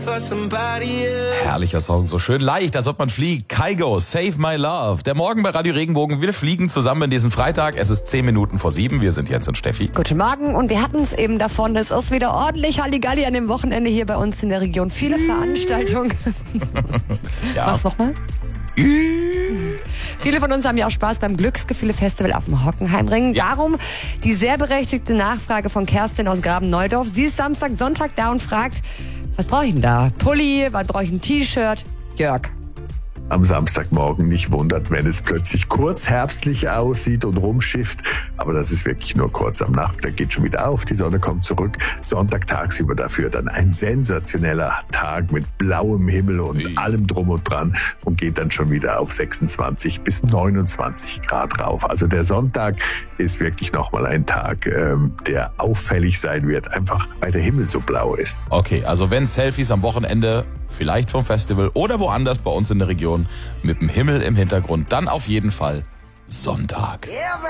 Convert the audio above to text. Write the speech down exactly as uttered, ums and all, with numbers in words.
Herrlicher Song, so schön leicht, als ob man fliegt. Kygo, Save My Love. Der Morgen bei Radio Regenbogen. Wir fliegen zusammen in diesen Freitag. Es ist zehn Minuten vor sieben. Wir sind Jens und Steffi. Guten Morgen und wir hatten es eben davon. Es ist wieder ordentlich Halligalli an dem Wochenende hier bei uns in der Region. Viele Veranstaltungen. Ja. Mach's nochmal. Viele von uns haben ja auch Spaß beim Glücksgefühle-Festival auf dem Hockenheimring. Ja. Darum die sehr berechtigte Nachfrage von Kerstin aus Graben-Neudorf. Sie ist Samstag, Sonntag da und fragt, was brauche ich denn da? Pulli, was brauche ich ein T-Shirt? Jörg. Am Samstagmorgen nicht wundert, wenn es plötzlich kurz herbstlich aussieht und rumschifft. Aber das ist wirklich nur kurz. Am Nachmittag geht schon wieder auf, die Sonne kommt zurück. Sonntag tagsüber dafür dann ein sensationeller Tag mit blauem Himmel und Ui. allem drum und dran und geht dann schon wieder auf sechsundzwanzig bis neunundzwanzig Grad rauf. Also der Sonntag ist wirklich nochmal ein Tag, ähm, der auffällig sein wird, einfach weil der Himmel so blau ist. Okay, also wenn Selfies am Wochenende, vielleicht vom Festival oder woanders bei uns in der Region, mit dem Himmel im Hintergrund, dann auf jeden Fall Sonntag.